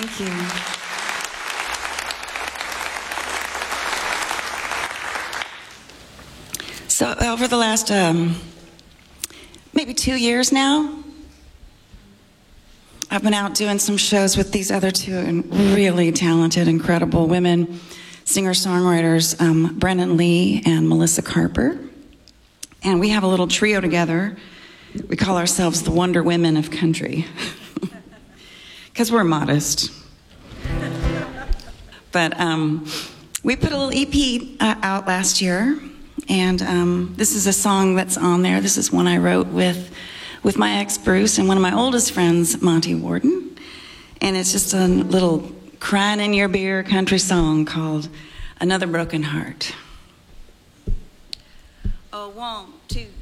Thank you. So over the last maybe 2 years now, I've been out doing some shows with these other two really talented, incredible women, singer-songwriters, Brennan Lee and Melissa Carper. And we have a little trio together. We call ourselves the Wonder Women of Country. Because we're modest. But we put a little EP out last year. And this is a song that's on there. This is one I wrote with my ex, Bruce, and one of my oldest friends, Monty Warden. And it's just a little crying in your beer country song called Another Broken Heart. Oh, 1, 2.